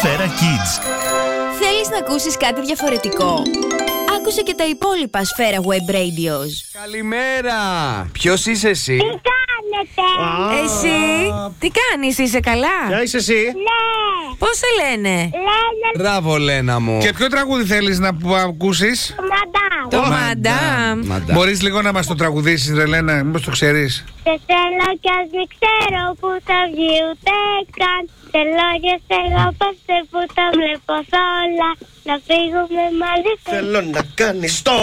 Σφαίρα Kids. Θέλεις να ακούσεις κάτι διαφορετικό? Άκουσε και τα υπόλοιπα Σφαίρα Web Radios. Καλημέρα! Ποιος είσαι εσύ? Τι κάνετε? Εσύ, τι κάνεις, είσαι καλά? Ποια είσαι εσύ? Ναι. Πώς σε λένε? Λένε Μπράβο, Λένα μου. Και ποιο τραγούδι θέλεις να ακούσεις? μαντάμ. Το Μαντάμ. Μαντάμ. Μπορείς λίγο να μας το τραγουδήσεις, ρε Λένα, μήπως το ξέρεις? Σε θέλω κι ας μην ξέρω που θα βγει ούτε καν. Θέλω και σε αγαπάστε που τα βλέπω σ' όλα. Να φύγουμε μαζί. Θέλω να κάνεις το